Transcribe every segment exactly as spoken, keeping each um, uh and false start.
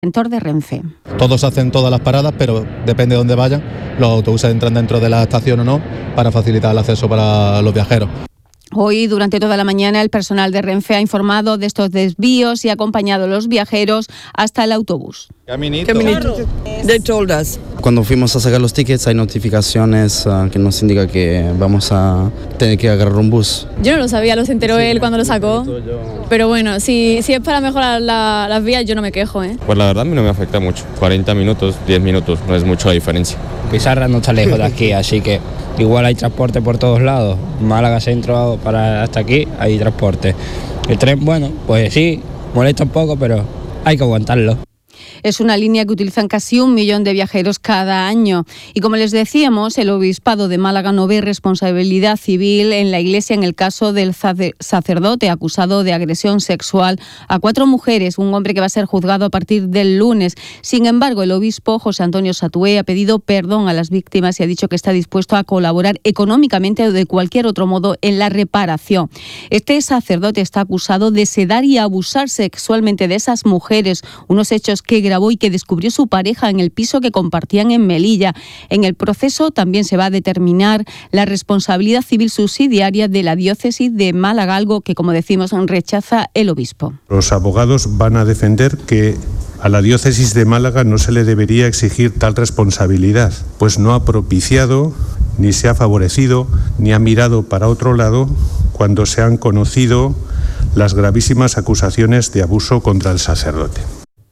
Inventor de Renfe. Todos hacen todas las paradas, pero depende de dónde vayan, los autobuses entran dentro de la estación o no, para facilitar el acceso para los viajeros. Hoy, durante toda la mañana, el personal de Renfe ha informado de estos desvíos y ha acompañado a los viajeros hasta el autobús. Caminito. Caminito. They told us. Cuando fuimos a sacar los tickets hay notificaciones uh, que nos indica que vamos a tener que agarrar un bus. Yo no lo sabía, lo se enteró sí, él cuando lo sacó. Pero bueno, si, si es para mejorar la, las vías, yo no me quejo, ¿eh? Pues la verdad a mí no me afecta mucho. cuarenta minutos, diez minutos, no es mucha la diferencia. Pizarra no está lejos de aquí, así que igual hay transporte por todos lados. Málaga Centro para hasta aquí hay transporte. El tren, bueno, pues sí, molesta un poco, pero hay que aguantarlo. Es una línea que utilizan casi un millón de viajeros cada año. Y como les decíamos, el Obispado de Málaga no ve responsabilidad civil en la Iglesia en el caso del sacerdote acusado de agresión sexual a cuatro mujeres, un hombre que va a ser juzgado a partir del lunes. Sin embargo, el obispo José Antonio Satué ha pedido perdón a las víctimas y ha dicho que está dispuesto a colaborar económicamente o de cualquier otro modo en la reparación. Este sacerdote está acusado de sedar y abusar sexualmente de esas mujeres, unos hechos que grabó y que descubrió su pareja en el piso que compartían en Melilla. En el proceso también se va a determinar la responsabilidad civil subsidiaria de la diócesis de Málaga, algo que, como decimos, rechaza el obispo. Los abogados van a defender que a la diócesis de Málaga no se le debería exigir tal responsabilidad, pues no ha propiciado, ni se ha favorecido, ni ha mirado para otro lado cuando se han conocido las gravísimas acusaciones de abuso contra el sacerdote.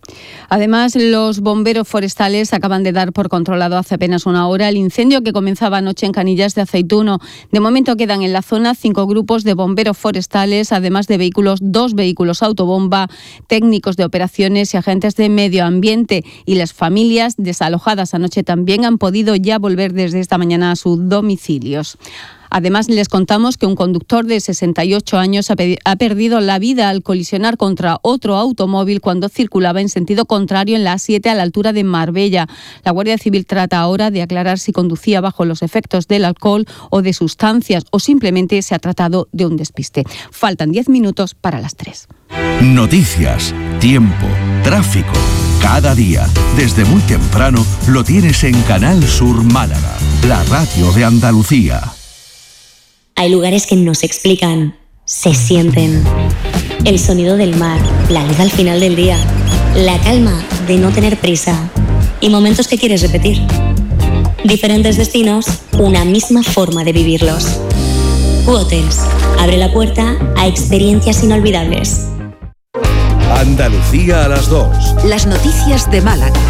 Además, los bomberos forestales acaban de dar por controlado hace apenas una hora el incendio que comenzaba anoche en Canillas de Aceituno. De momento quedan en la zona cinco grupos de bomberos forestales, además de vehículos, dos vehículos autobomba, técnicos de operaciones y agentes de medio ambiente. Y las familias desalojadas anoche también han podido ya volver desde esta mañana a sus domicilios. Además, les contamos que un conductor de sesenta y ocho años ha, pe- ha perdido la vida al colisionar contra otro automóvil cuando circulaba en sentido contrario en la A siete a la altura de Marbella. La Guardia Civil trata ahora de aclarar si conducía bajo los efectos del alcohol o de sustancias o simplemente se ha tratado de un despiste. Faltan diez minutos para las tres. Noticias, tiempo, tráfico. Cada día, desde muy temprano, lo tienes en Canal Sur Málaga, la radio de Andalucía. Hay lugares que no se explican, se sienten. El sonido del mar, la luz al final del día, la calma de no tener prisa y momentos que quieres repetir. Diferentes destinos, una misma forma de vivirlos. Q-Hotels abre la puerta a experiencias inolvidables. Andalucía a las dos. Las noticias de Málaga.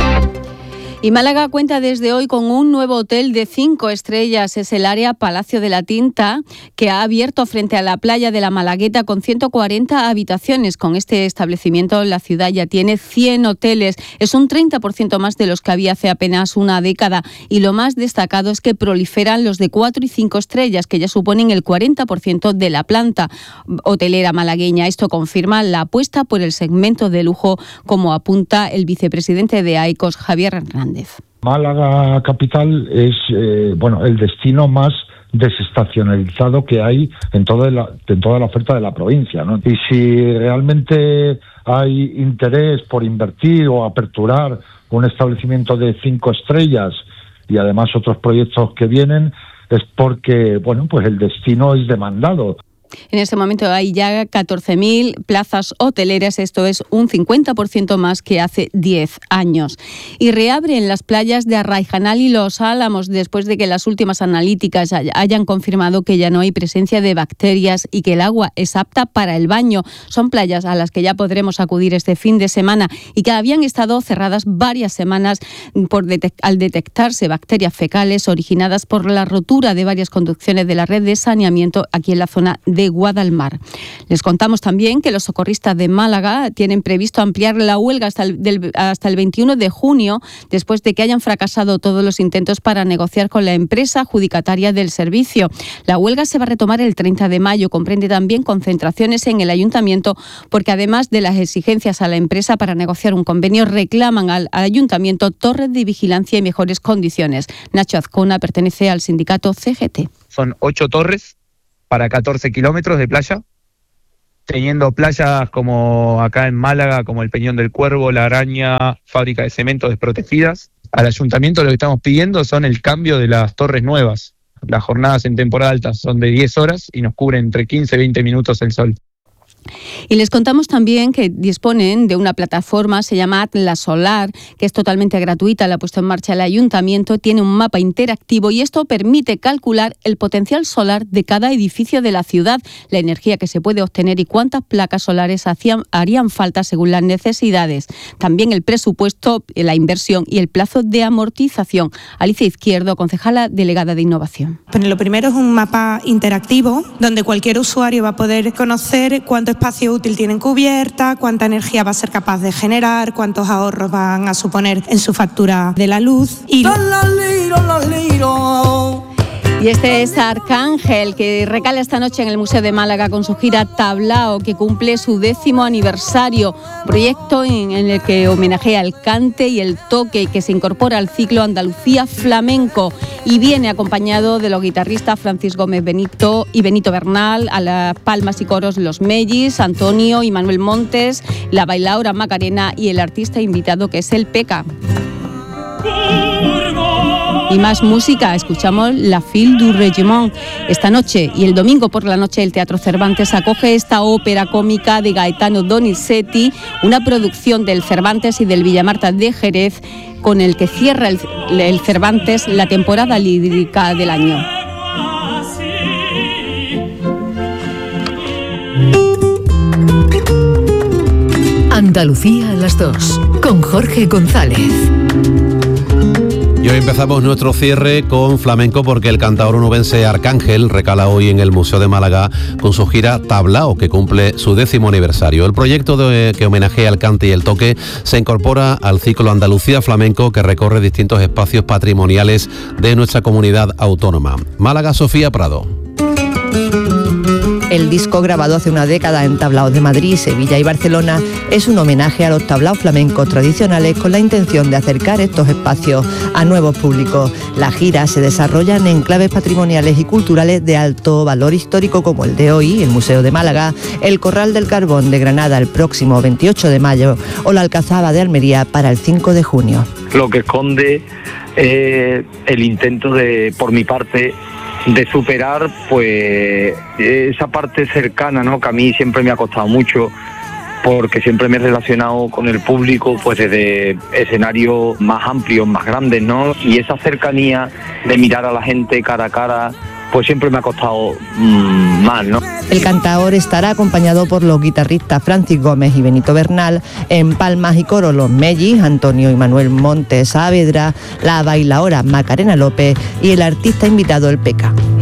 Y Málaga cuenta desde hoy con un nuevo hotel de cinco estrellas. Es el área Palacio de la Tinta, que ha abierto frente a la playa de la Malagueta con ciento cuarenta habitaciones. Con este establecimiento la ciudad ya tiene cien hoteles. Es un treinta por ciento más de los que había hace apenas una década. Y lo más destacado es que proliferan los de cuatro y cinco estrellas, que ya suponen el cuarenta por ciento de la planta hotelera malagueña. Esto confirma la apuesta por el segmento de lujo, como apunta el vicepresidente de AICOS, Javier Hernández. Málaga capital es eh, bueno el destino más desestacionalizado que hay en toda la, en toda la oferta de la provincia, ¿no? Y si realmente hay interés por invertir o aperturar un establecimiento de cinco estrellas y además otros proyectos que vienen, es porque bueno pues el destino es demandado. En este momento hay ya catorce mil plazas hoteleras, esto es un cincuenta por ciento más que hace diez años. Y reabren las playas de Arraijanal y Los Álamos después de que las últimas analíticas hayan confirmado que ya no hay presencia de bacterias y que el agua es apta para el baño. Son playas a las que ya podremos acudir este fin de semana y que habían estado cerradas varias semanas por detec- al detectarse bacterias fecales originadas por la rotura de varias conducciones de la red de saneamiento aquí en la zona de de Guadalmar. Les contamos también que los socorristas de Málaga tienen previsto ampliar la huelga hasta el, del, hasta el veintiuno de junio, después de que hayan fracasado todos los intentos para negociar con la empresa adjudicataria del servicio. La huelga se va a retomar el treinta de mayo, comprende también concentraciones en el ayuntamiento, porque además de las exigencias a la empresa para negociar un convenio, reclaman al, al ayuntamiento torres de vigilancia y mejores condiciones. Nacho Azcona pertenece al sindicato C G T. Son ocho torres para catorce kilómetros de playa, teniendo playas como acá en Málaga, como el Peñón del Cuervo, La Araña, fábrica de cemento desprotegidas. Al ayuntamiento lo que estamos pidiendo son el cambio de las torres nuevas. Las jornadas en temporada alta son de diez horas y nos cubren entre quince y veinte minutos el sol. Y les contamos también que disponen de una plataforma, se llama Atlas Solar, que es totalmente gratuita, la ha puesto en marcha el ayuntamiento, tiene un mapa interactivo y esto permite calcular el potencial solar de cada edificio de la ciudad, la energía que se puede obtener y cuántas placas solares hacían, harían falta según las necesidades. También el presupuesto, la inversión y el plazo de amortización. Alicia Izquierdo, concejala delegada de Innovación. Bueno, lo primero es un mapa interactivo donde cualquier usuario va a poder conocer cuánto espacio útil tienen cubierta, cuánta energía va a ser capaz de generar, cuántos ahorros van a suponer en su factura de la luz. Y... Y este es Arcángel, que recala esta noche en el Museo de Málaga con su gira Tablao, que cumple su décimo aniversario. Proyecto en, en el que homenajea el cante y el toque y que se incorpora al ciclo Andalucía Flamenco. Y viene acompañado de los guitarristas Francis Gómez Benito y Benito Bernal, a las palmas y coros Los Mellis, Antonio y Manuel Montes, la bailaora Macarena y el artista invitado que es el Peca. Y más música, escuchamos La Fille du Regiment. Esta noche y el domingo por la noche el Teatro Cervantes acoge esta ópera cómica de Gaetano Donizetti, una producción del Cervantes y del Villamarta de Jerez, con el que cierra el, el Cervantes la temporada lírica del año. Andalucía a las dos, con Jorge González. Y hoy empezamos nuestro cierre con flamenco porque el cantador onubense Arcángel recala hoy en el Museo de Málaga con su gira Tablao, que cumple su décimo aniversario. El proyecto de, que homenajea el cante y el toque se incorpora al ciclo Andalucía Flamenco, que recorre distintos espacios patrimoniales de nuestra comunidad autónoma. Málaga, Sofía Prado. El disco, grabado hace una década en tablaos de Madrid, Sevilla y Barcelona, es un homenaje a los tablaos flamencos tradicionales con la intención de acercar estos espacios a nuevos públicos. La gira se desarrolla en enclaves patrimoniales y culturales de alto valor histórico como el de hoy, el Museo de Málaga, el Corral del Carbón de Granada el próximo veintiocho de mayo o la Alcazaba de Almería para el cinco de junio. Lo que esconde eh, el intento de, por mi parte, de superar pues esa parte cercana, ¿no?, que a mí siempre me ha costado mucho, porque siempre me he relacionado con el público pues desde escenarios más amplios, más grandes, ¿no? Y esa cercanía de mirar a la gente cara a cara pues siempre me ha costado mmm, más, ¿no? El cantaor estará acompañado por los guitarristas Francis Gómez y Benito Bernal, en palmas y coro Los Mellis, Antonio y Manuel Montes Saavedra, la bailaora Macarena López y el artista invitado el Peca.